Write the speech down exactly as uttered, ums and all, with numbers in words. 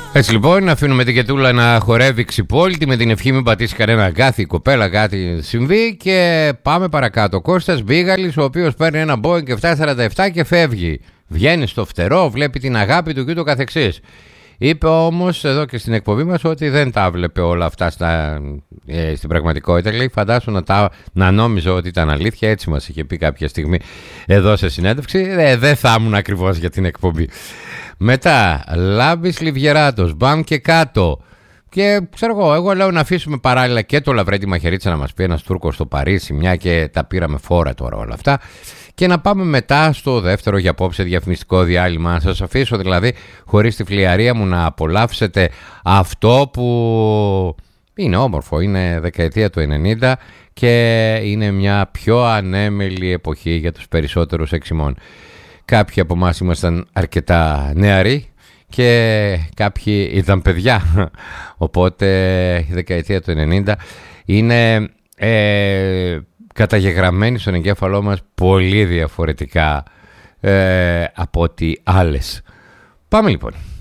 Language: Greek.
Έτσι λοιπόν, αφήνουμε την Κετούλα να χορεύει ξυπόλυτη με την ευχή μην πατήσει κανένα αγκάθι, η κοπέλα κάτι συμβεί και πάμε παρακάτω. Κώστας Μπίγαλης, ο οποίος παίρνει ένα Boeing επτακόσια σαράντα επτά και φεύγει. Βγαίνει στο φτερό, βλέπει την αγάπη του και ούτω καθεξής. Είπε όμως εδώ και στην εκπομπή μας ότι δεν τα βλέπε όλα αυτά στα, ε, στην πραγματικότητα. Λέει, φαντάσου να, τα, να νόμιζε ότι ήταν αλήθεια, έτσι μας είχε πει κάποια στιγμή εδώ σε συνέντευξη. Ε, δεν θα ήμουν ακριβώς για την εκπομπή. Μετά, Λάμπης Λιβιεράτος, μπαμ και κάτω. Και ξέρω εγώ, εγώ λέω να αφήσουμε παράλληλα και το Λαβρέντι Μαχαιρίτσα να μας πει ένας Τούρκος στο Παρίσι, μια και τα πήραμε φόρα τώρα όλα αυτά. Και να πάμε μετά στο δεύτερο για απόψε διαφημιστικό διάλειμμα. Να σας αφήσω δηλαδή χωρίς τη φλιαρία μου να απολαύσετε αυτό που είναι όμορφο. Είναι δεκαετία του ενενήντα και είναι μια πιο ανέμελη εποχή για τους περισσότερους εξημών. Κάποιοι από εμάς ήμασταν αρκετά νεαροί και κάποιοι ήταν παιδιά. Οπότε η δεκαετία του ενενήντα είναι ε, καταγεγραμμένη στον εγκέφαλό μας πολύ διαφορετικά ε, από ό,τι άλλες. Πάμε λοιπόν.